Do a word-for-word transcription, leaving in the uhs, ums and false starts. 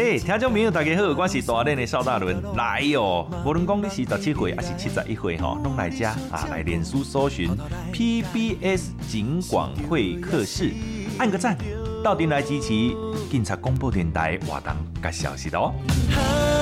嘿，听众朋友大家好，我是大练的邵大伦，来哦！无论讲你是十七岁还是七十一岁吼，拢来遮啊，来脸书搜寻 P B S 警广会客室，按个赞，到店来支持警察广播电台活动甲消息哦。